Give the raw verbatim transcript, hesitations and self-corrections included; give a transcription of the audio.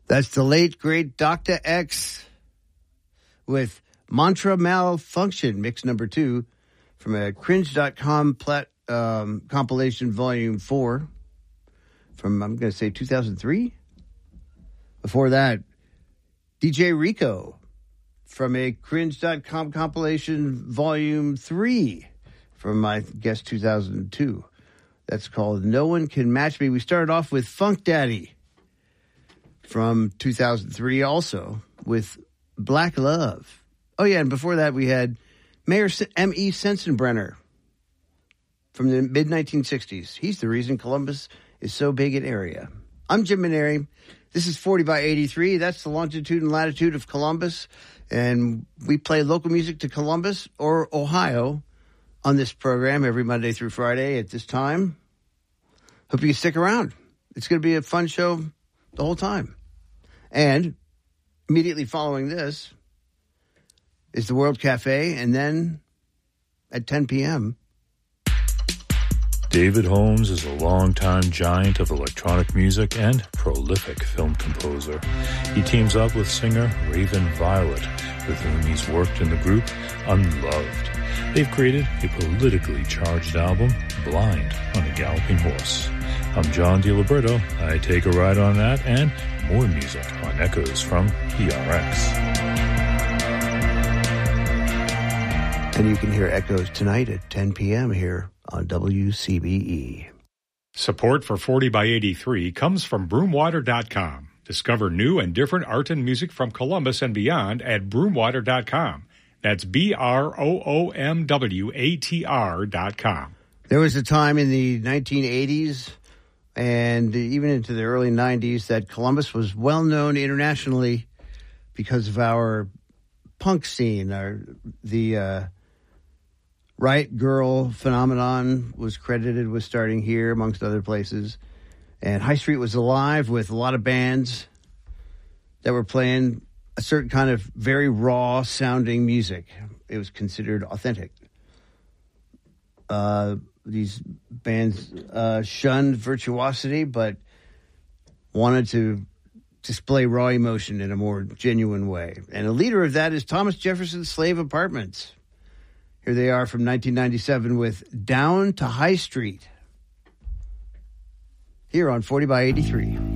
That's the late, great Doctor X with Mantra Malfunction, mix number two, from a cringe dot com plat, um, compilation volume four from, I'm going to say, two thousand three. Before that, D J Rico from a cringe dot com compilation volume three from, I guess, two thousand two. That's called No One Can Match Me. We started off with Funk Daddy from two thousand three also with Black Love. Oh, yeah, and before that we had Mayor M E Sensenbrenner from the mid nineteen sixties. He's the reason Columbus is so big an area. I'm Jim Maneri. This is forty by eighty-three. That's the longitude and latitude of Columbus. And we play local music to Columbus or Ohio on this program every Monday through Friday at this time. Hope you can stick around. It's going to be a fun show the whole time. And immediately following this is the World Cafe. And then at ten p.m., David Holmes is a longtime giant of electronic music and prolific film composer. He teams up with singer Raven Violet, with whom he's worked in the group Unloved. They've created a politically charged album, Blind on a Galloping Horse. I'm John DiLiberto. I take a ride on that and more music on Echoes from P R X. And you can hear Echoes tonight at ten p.m. here on W C B E. Support for forty by eighty-three comes from broomwater dot com. Discover new and different art and music from Columbus and beyond at broomwater dot com. That's B R O O M W A T R dot com. There was a time in the nineteen eighties and even into the early nineties that Columbus was well known internationally because of our punk scene. Our, the uh, Riot Girl phenomenon was credited with starting here, amongst other places. And High Street was alive with a lot of bands that were playing a certain kind of very raw sounding music. It was considered authentic. Uh, these bands uh, shunned virtuosity, but wanted to display raw emotion in a more genuine way. And a leader of that is Thomas Jefferson's Slave Apartments. Here they are from nineteen ninety-seven with Down to High Street. Here on forty by eighty-three.